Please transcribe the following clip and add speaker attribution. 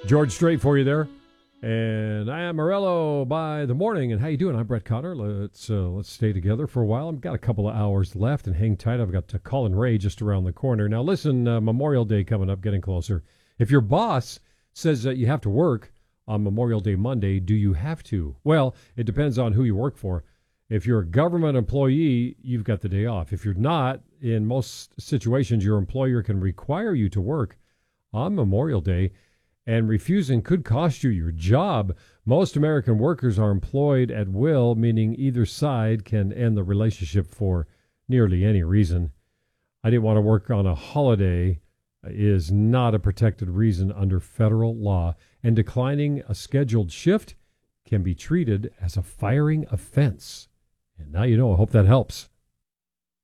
Speaker 1: George Strait for you there. And I am Morello by the morning. And how you doing? I'm Brett Cotter. Let's stay together for a while. I've got a couple of hours left, and hang tight. I've got Colin Ray just around the corner. Now, listen, Memorial Day coming up, getting closer. If your boss says that you have to work on Memorial Day Monday, do you have to? Well, it depends on who you work for. If you're a government employee, you've got the day off. If you're not, in most situations, your employer can require you to work on Memorial Day, and refusing could cost you your job. Most American workers are employed at will, meaning either side can end the relationship for nearly any reason. I didn't want to work on a holiday is not a protected reason under federal law, and declining a scheduled shift can be treated as a firing offense. And now you know. I hope that helps.